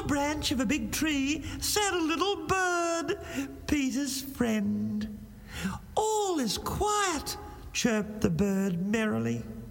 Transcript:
a branch of a big tree sat a little bird, Peter's friend. "All is quiet," chirped the bird merrily.